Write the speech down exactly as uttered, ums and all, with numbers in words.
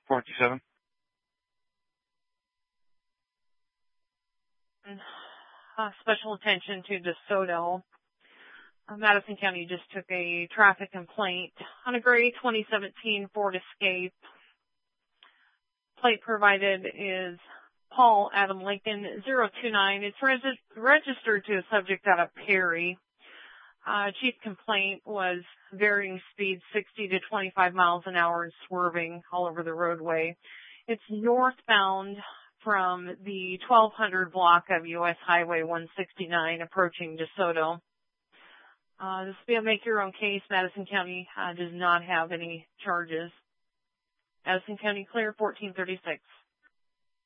four two seven. Uh, special attention to DeSoto. Uh, Madison County just took a traffic complaint on a gray twenty seventeen Ford Escape. Plate provided is Paul Adam Lincoln zero two nine. It's reg- registered to a subject out of Perry. Uh, chief complaint was varying speed sixty to twenty-five miles an hour and swerving all over the roadway. It's northbound from the twelve hundred block of U S Highway one sixty-nine approaching DeSoto. Uh, this will be a make-your-own case. Madison County uh, does not have any charges. Madison County clear, fourteen thirty-six.